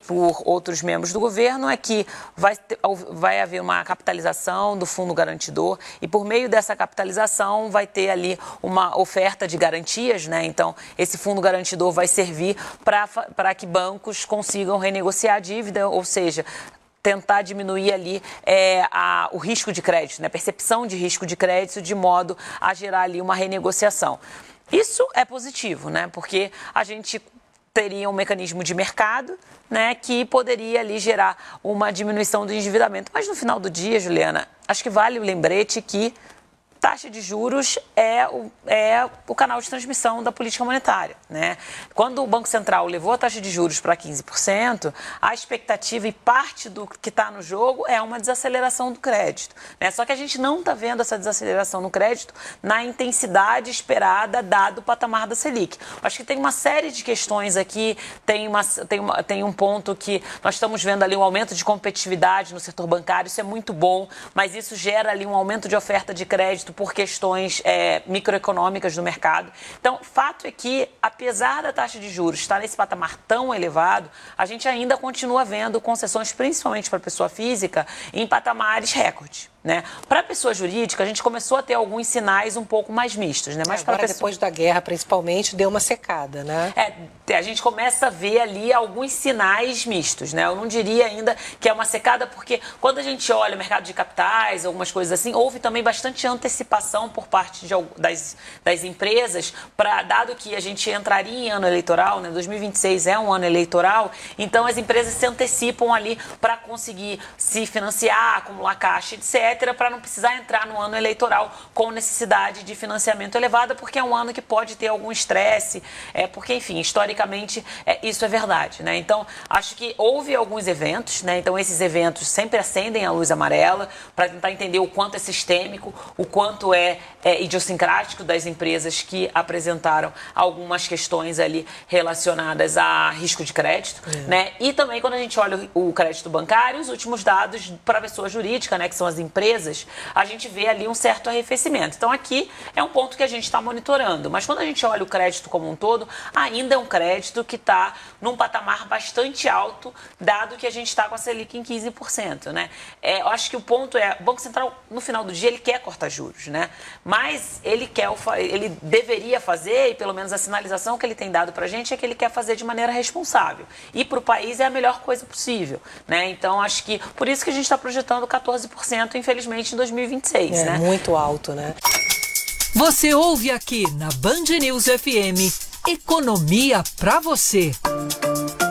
por outros membros do governo é que vai haver uma capitalização do fundo garantidor e por meio dessa capitalização vai ter ali uma oferta de garantias, né? Então, esse fundo garantidor vai servir para que bancos consigam renegociar a dívida, ou seja, tentar diminuir ali o risco de crédito, né? Percepção de risco de crédito, de modo a gerar ali uma renegociação. Isso é positivo, né? Porque a gente teria um mecanismo de mercado, né, que poderia ali gerar uma diminuição do endividamento. Mas no final do dia, Juliana, acho que vale o lembrete que taxa de juros é o canal de transmissão da política monetária, né? Quando o Banco Central levou a taxa de juros para 15%, a expectativa e parte do que está no jogo é uma desaceleração do crédito, né? Só que a gente não está vendo essa desaceleração no crédito na intensidade esperada, dado o patamar da Selic. Acho que tem uma série de questões aqui, tem um ponto que nós estamos vendo ali um aumento de competitividade no setor bancário, isso é muito bom, mas isso gera ali um aumento de oferta de crédito por questões microeconômicas do mercado. Então, fato é que, apesar da taxa de juros estar nesse patamar tão elevado, a gente ainda continua vendo concessões, principalmente para a pessoa física, em patamares recorde, né? Para a pessoa jurídica, a gente começou a ter alguns sinais um pouco mais mistos, né? Mas agora, depois da guerra, principalmente, deu uma secada, né? A gente começa a ver ali alguns sinais mistos, né? Eu não diria ainda que é uma secada, porque quando a gente olha o mercado de capitais, algumas coisas assim, houve também bastante antecipação por parte das empresas, dado que a gente entraria em ano eleitoral, né? 2026 é um ano eleitoral, então as empresas se antecipam ali para conseguir se financiar, acumular caixa, etc., para não precisar entrar no ano eleitoral com necessidade de financiamento elevada, porque é um ano que pode ter algum estresse, porque, enfim, historicamente isso é verdade, né? Então, acho que houve alguns eventos, né? Então, esses eventos sempre acendem a luz amarela para tentar entender o quanto é sistêmico, o quanto é idiosincrático das empresas que apresentaram algumas questões ali relacionadas a risco de crédito, né? E também quando a gente olha o crédito bancário, os últimos dados para a pessoa jurídica, né, que são as empresas, a gente vê ali um certo arrefecimento. Então, aqui é um ponto que a gente está monitorando, mas quando a gente olha o crédito como um todo, ainda é um crédito que está num patamar bastante alto, dado que a gente está com a Selic em 15%, né? Eu acho que o ponto o Banco Central, no final do dia, ele quer cortar juros, né? Mas ele deveria fazer, e pelo menos a sinalização que ele tem dado para a gente é que ele quer fazer de maneira responsável. E para o país é a melhor coisa possível, né? Então, acho que por isso que a gente está projetando 14%, infelizmente, em 2026, né? Muito alto, né? Você ouve aqui na Band News FM, Economia pra você.